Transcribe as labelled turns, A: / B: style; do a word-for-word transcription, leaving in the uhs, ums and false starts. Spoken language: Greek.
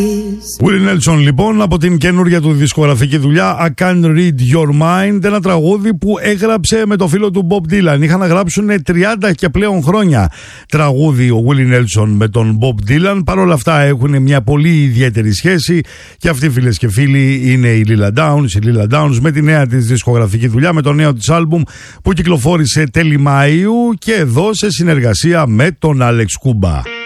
A: Willie Nelson λοιπόν από την καινούργια του δισκογραφική δουλειά I Can't Read Your Mind, ένα τραγούδι που έγραψε με το φίλο του Bob Dylan. Είχαν να γράψουν τριάντα και πλέον χρόνια τραγούδι ο Willie Nelson με τον Bob Dylan. Παρ' όλα αυτά έχουν μια πολύ ιδιαίτερη σχέση και αυτοί, φίλες και φίλοι, είναι η Lila Downs. Η Lila Downs με τη νέα της δισκογραφική δουλειά, με το νέο της άλμπουμ που κυκλοφόρησε τέλη Μαΐου και εδώ σε συνεργασία με τον Alex Kuba.